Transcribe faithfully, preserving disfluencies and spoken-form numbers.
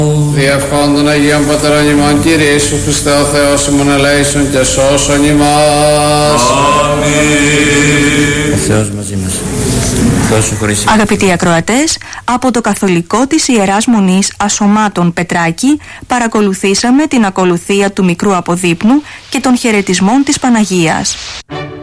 Διευχών των Αγίων Πατερών ημών, Κύριε Ιησού Χριστέ ο Θεός ημών ελέησον και σώσον ημάς. Αμήν. Ο Θεός μαζί μας. Αγαπητοί ακροατές, από το Καθολικό της Ιεράς Μονής Ασωμάτων Πετράκη παρακολουθήσαμε την ακολουθία του μικρού αποδείπνου και των χαιρετισμών της Παναγίας.